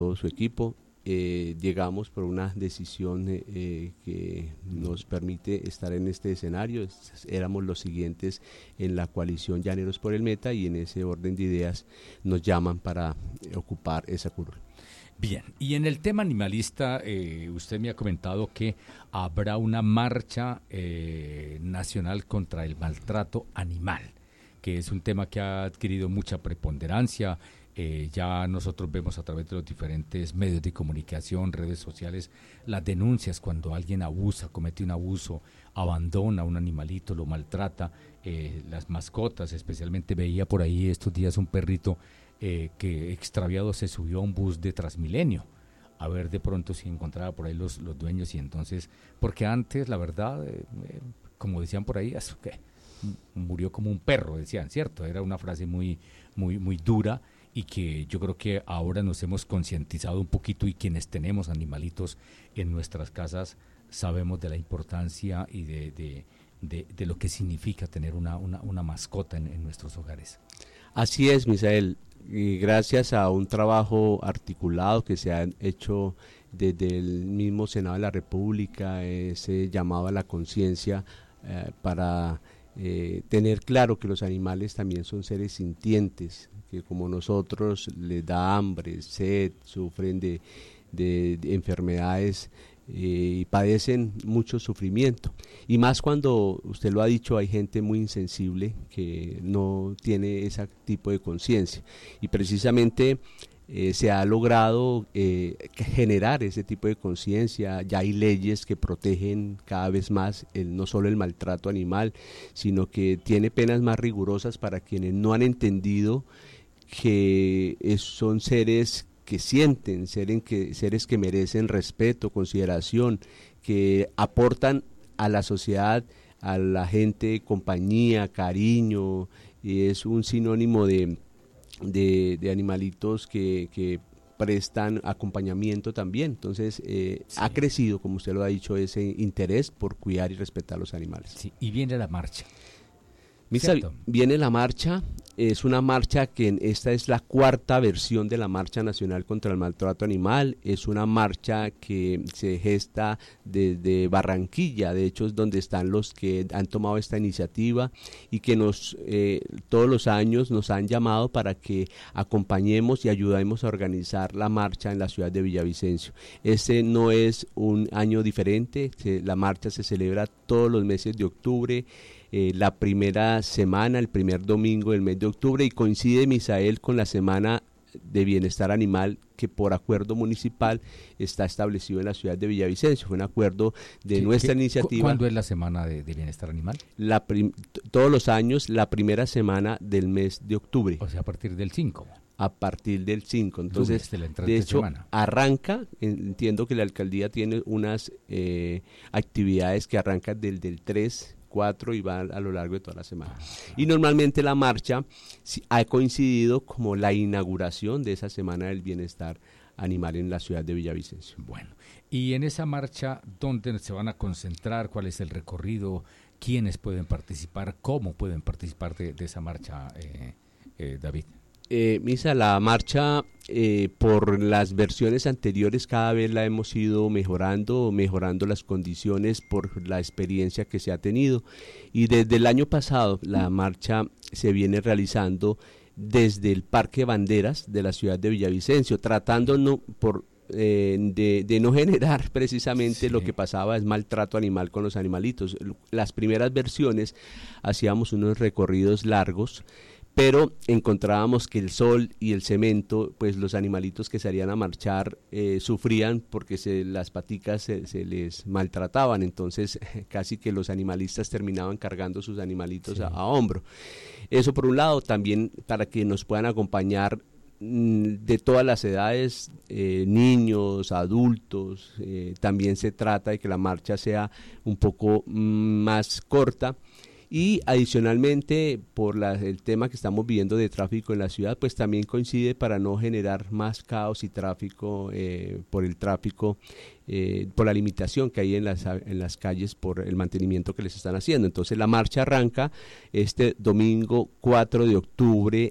todo su equipo. Llegamos por una decisión que nos permite estar en este escenario. Éramos los siguientes en la coalición Llaneros por el Meta y en ese orden de ideas nos llaman para ocupar esa curul. Bien, y en el tema animalista, usted me ha comentado que habrá una marcha nacional contra el maltrato animal, que es un tema que ha adquirido mucha preponderancia. Ya nosotros vemos a través de los diferentes medios de comunicación, redes sociales, las denuncias cuando alguien abusa, comete un abuso, abandona a un animalito, lo maltrata, las mascotas, especialmente veía por ahí estos días un perrito que extraviado se subió a un bus de Transmilenio a ver de pronto si encontraba por ahí los dueños, y entonces, porque antes la verdad, como decían por ahí, eso que murió como un perro, decían, ¿cierto? Era una frase muy dura, y que yo creo que ahora nos hemos concientizado un poquito, y quienes tenemos animalitos en nuestras casas sabemos de la importancia y de lo que significa tener una mascota en nuestros hogares. Así es, Misael, y gracias a un trabajo articulado que se ha hecho desde el mismo Senado de la República, ese llamado a la conciencia para tener claro que los animales también son seres sintientes, que como nosotros les da hambre, sed, sufren de enfermedades y padecen mucho sufrimiento, y más cuando, usted lo ha dicho, hay gente muy insensible que no tiene ese tipo de conciencia, y precisamente se ha logrado generar ese tipo de conciencia. Ya hay leyes que protegen cada vez más no solo el maltrato animal, sino que tiene penas más rigurosas para quienes no han entendido que son seres que sienten, seres que merecen respeto, consideración, que aportan a la sociedad, a la gente, compañía, cariño, y es un sinónimo de animalitos que prestan acompañamiento también. Entonces sí, ha crecido, como usted lo ha dicho, ese interés por cuidar y respetar los animales. Sí, y viene la marcha. Misa, viene la marcha, es una marcha que esta es la cuarta versión de la Marcha Nacional contra el Maltrato Animal. Es una marcha que se gesta desde Barranquilla, de hecho es donde están los que han tomado esta iniciativa, y que todos los años nos han llamado para que acompañemos y ayudemos a organizar la marcha en la ciudad de Villavicencio. Este no es un año diferente, la marcha se celebra todos los meses de octubre, la primera semana, el primer domingo del mes de octubre, y coincide, Misael, con la Semana de Bienestar Animal que por acuerdo municipal está establecido en la ciudad de Villavicencio. Fue un acuerdo de nuestra iniciativa. ¿Cuándo es la Semana de Bienestar Animal? Todos los años, la primera semana del mes de octubre. O sea, a partir del 5. A partir del 5, entonces de hecho semana arranca, entiendo que la alcaldía tiene unas actividades que arrancan del 3, 4 y van a lo largo de toda la semana. Y normalmente la marcha ha coincidido como la inauguración de esa Semana del Bienestar Animal en la ciudad de Villavicencio. Bueno, y en esa marcha, ¿dónde se van a concentrar? ¿Cuál es el recorrido? ¿Quiénes pueden participar? ¿Cómo pueden participar de esa marcha, David? Misa, la marcha por las versiones anteriores cada vez la hemos ido mejorando las condiciones por la experiencia que se ha tenido, y desde el año pasado la marcha se viene realizando desde el Parque Banderas de la ciudad de Villavicencio, tratando de no generar precisamente lo que pasaba, es maltrato animal con los animalitos. Las primeras versiones hacíamos unos recorridos largos, pero encontrábamos que el sol y el cemento, pues los animalitos que salían a marchar sufrían porque las paticas se les maltrataban, entonces casi que los animalistas terminaban cargando sus animalitos a hombro. Eso por un lado, también para que nos puedan acompañar de todas las edades, niños, adultos, también se trata de que la marcha sea un poco más corta. Y adicionalmente, por el tema que estamos viviendo de tráfico en la ciudad, pues también coincide para no generar más caos y tráfico por el tráfico, por la limitación que hay en las calles por el mantenimiento que les están haciendo. Entonces la marcha arranca este domingo 4 de octubre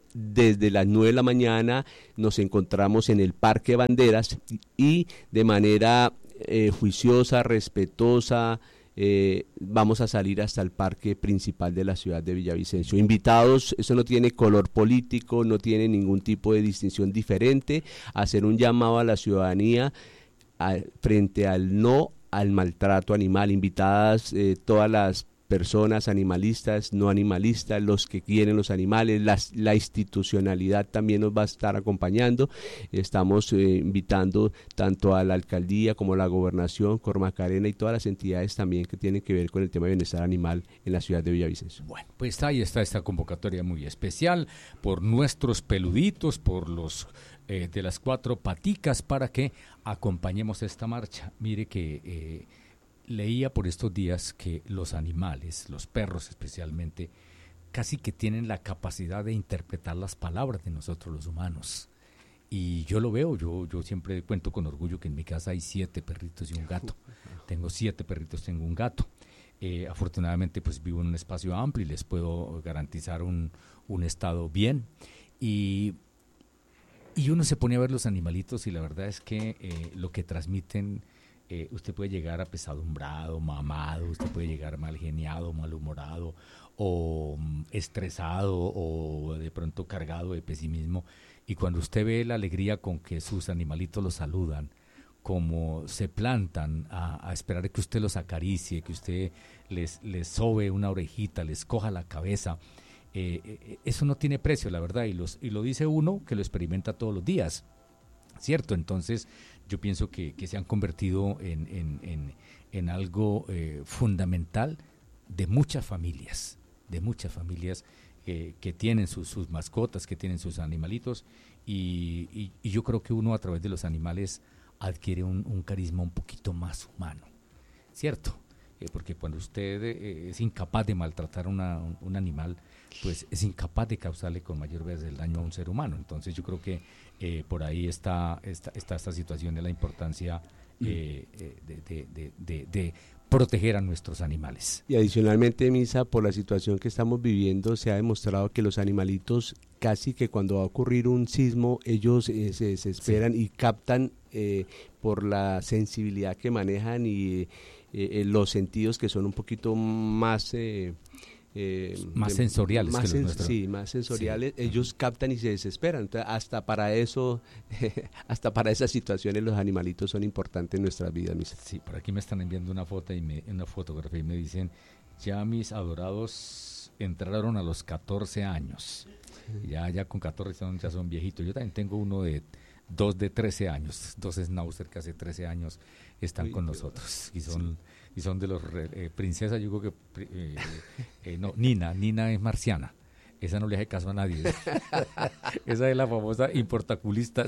desde las 9 de la mañana nos encontramos en el Parque Banderas y de manera juiciosa, respetuosa, vamos a salir hasta el parque principal de la ciudad de Villavicencio. Invitados, eso no tiene color político, no tiene ningún tipo de distinción diferente, hacer un llamado a la ciudadanía frente al no al maltrato animal. Invitadas todas las personas animalistas, no animalistas, los que quieren los animales, la institucionalidad también nos va a estar acompañando. Estamos invitando tanto a la alcaldía como a la gobernación, Cormacarena y todas las entidades también que tienen que ver con el tema de bienestar animal en la ciudad de Villavicencio. Bueno, pues ahí está esta convocatoria muy especial por nuestros peluditos, por los de las 4 paticas, para que acompañemos esta marcha. Mire que leía por estos días que los animales, los perros especialmente, casi que tienen la capacidad de interpretar las palabras de nosotros los humanos. Y yo lo veo, yo siempre cuento con orgullo que en mi casa hay 7 perritos y un gato. Tengo 7 perritos, tengo un gato. Afortunadamente pues vivo en un espacio amplio y les puedo garantizar un estado bien. Y uno se pone a ver los animalitos y la verdad es que lo que transmiten, usted puede llegar apesadumbrado, mamado, usted puede llegar mal geniado, malhumorado o estresado o de pronto cargado de pesimismo, y cuando usted ve la alegría con que sus animalitos los saludan, como se plantan a esperar que usted los acaricie, que usted les sobe una orejita, les coja la cabeza, eso no tiene precio, la verdad, y lo dice uno que lo experimenta todos los días, ¿cierto? Entonces yo pienso que se han convertido en algo fundamental de muchas familias que tienen sus mascotas, que tienen sus animalitos, y yo creo que uno a través de los animales adquiere un carisma un poquito más humano, ¿cierto? Porque cuando usted es incapaz de maltratar un animal, pues es incapaz de causarle con mayor vez el daño a un ser humano. Entonces yo creo que por ahí está esta situación de la importancia de proteger a nuestros animales. Y adicionalmente, Misa, por la situación que estamos viviendo, se ha demostrado que los animalitos, casi que cuando va a ocurrir un sismo, ellos se desesperan, sí, y captan por la sensibilidad que manejan y los sentidos que son un poquito más sensoriales más que los nuestros. Sí, más sensoriales, sí. Ellos captan y se desesperan. Entonces, hasta para eso, hasta para esas situaciones los animalitos son importantes en nuestras vidas, Misa. Sí, por aquí me están enviando una fotografía y me dicen, ya mis adorados entraron a los 14 años. Ya con 14 ya son viejitos. Yo también tengo dos de 13 años, 2 Schnauzer que hace 13 años están con nosotros y son de los princesas. Yo creo que no, Nina es marciana, esa no le hace caso a nadie. Esa es la famosa importaculista.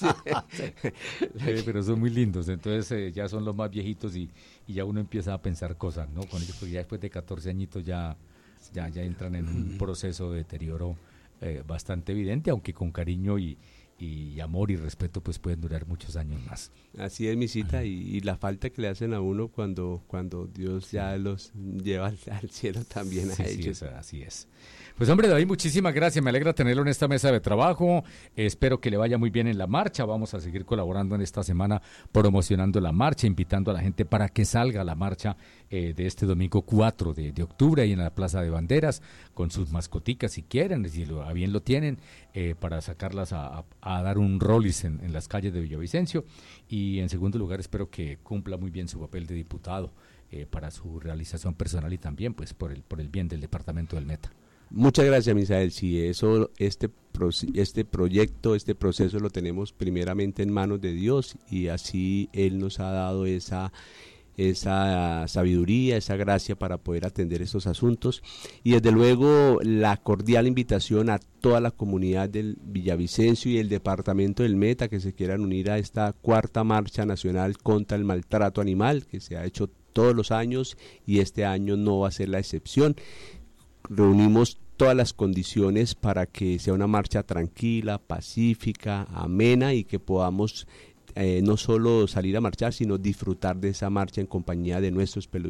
Pero son muy lindos, entonces ya son los más viejitos y ya uno empieza a pensar cosas, ¿no? Con ellos, porque ya después de 14 añitos ya entran en un proceso de deterioro bastante evidente, aunque con cariño y amor y respeto pues pueden durar muchos años más. Así es, Misita, y la falta que le hacen a uno cuando Dios ya los lleva al cielo también a ellos. Sí, así es. Pues hombre, David, muchísimas gracias, me alegra tenerlo en esta mesa de trabajo, espero que le vaya muy bien en la marcha, vamos a seguir colaborando en esta semana promocionando la marcha, invitando a la gente para que salga a la marcha de este domingo 4 de octubre ahí en la Plaza de Banderas, con sus mascoticas si quieren, si a bien lo tienen, para sacarlas a dar un rolis en las calles de Villavicencio, y en segundo lugar espero que cumpla muy bien su papel de diputado para su realización personal y también pues por el bien del departamento del Meta. Muchas gracias, Misael. Sí, este proyecto, este proceso lo tenemos primeramente en manos de Dios, y así Él nos ha dado esa sabiduría, esa gracia para poder atender estos asuntos, y desde luego la cordial invitación a toda la comunidad del Villavicencio y el departamento del Meta que se quieran unir a esta 4ª marcha nacional contra el maltrato animal, que se ha hecho todos los años y este año no va a ser la excepción. Reunimos todas las condiciones para que sea una marcha tranquila, pacífica, amena, y que podamos no solo salir a marchar, sino disfrutar de esa marcha en compañía de nuestros peluditos.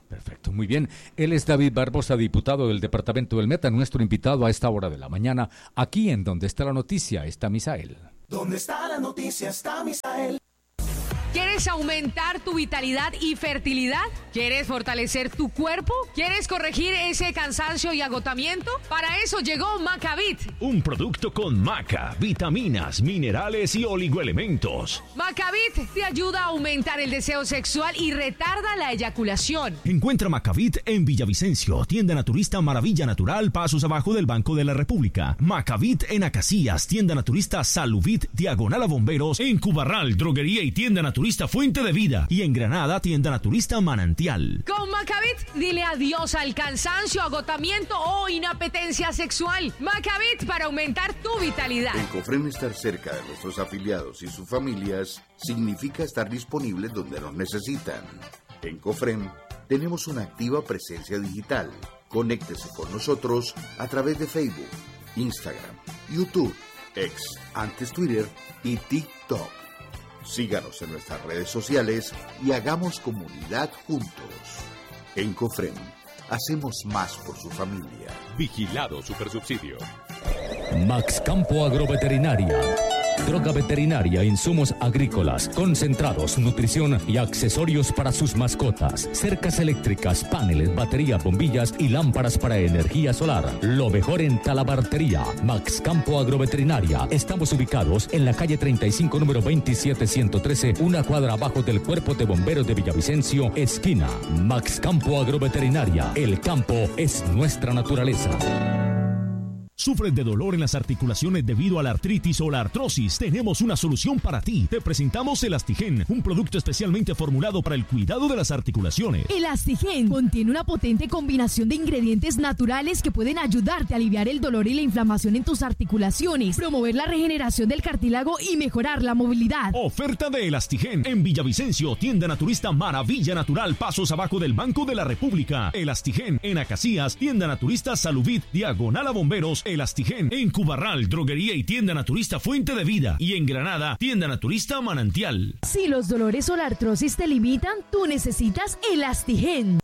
Perfecto, muy bien. Él es David Barbosa, diputado del departamento del Meta, nuestro invitado a esta hora de la mañana, aquí en Donde está la noticia, está Misael. ¿Dónde está la noticia? Está Misael. ¿Quieres aumentar tu vitalidad y fertilidad? ¿Quieres fortalecer tu cuerpo? ¿Quieres corregir ese cansancio y agotamiento? Para eso llegó Macavit. Un producto con maca, vitaminas, minerales y oligoelementos. Macavit te ayuda a aumentar el deseo sexual y retarda la eyaculación. Encuentra Macavit en Villavicencio, tienda naturista Maravilla Natural, pasos abajo del Banco de la República. Macavit en Acacias, tienda naturista Saluvit, diagonal a Bomberos. En Cubarral, droguería y tienda naturista Fuente de Vida, y en Granada, tienda naturista Manantial. Con Macavit, dile adiós al cansancio, agotamiento o inapetencia sexual. Macavit para aumentar tu vitalidad. En Cofrem, estar cerca de nuestros afiliados y sus familias significa estar disponibles donde nos necesitan. En Cofrem tenemos una activa presencia digital. Conéctese con nosotros a través de Facebook, Instagram, YouTube, X, antes Twitter y TikTok. Síganos en nuestras redes sociales y hagamos comunidad juntos. En Cofrem, hacemos más por su familia. Vigilado Supersubsidio. Max Campo Agroveterinaria. Droga veterinaria, insumos agrícolas, concentrados, nutrición y accesorios para sus mascotas. Cercas eléctricas, paneles, baterías, bombillas y lámparas para energía solar. Lo mejor en talabartería. Max Campo Agroveterinaria. Estamos ubicados en la calle 35, número 27113, una cuadra abajo del Cuerpo de Bomberos de Villavicencio, esquina. Max Campo Agroveterinaria. El campo es nuestra naturaleza. ¿Sufres de dolor en las articulaciones debido a la artritis o la artrosis? Tenemos una solución para ti. Te presentamos Elastigen, un producto especialmente formulado para el cuidado de las articulaciones. Elastigen contiene una potente combinación de ingredientes naturales que pueden ayudarte a aliviar el dolor y la inflamación en tus articulaciones, promover la regeneración del cartílago y mejorar la movilidad. Oferta de Elastigen en Villavicencio, tienda naturista Maravilla Natural, pasos abajo del Banco de la República. Elastigen en Acacias, tienda naturista Saluvit, diagonal a Bomberos. Elastigen en Cubarral, droguería y tienda naturista Fuente de Vida, y en Granada, tienda naturista Manantial. Si los dolores o la artrosis te limitan, tú necesitas Elastigen.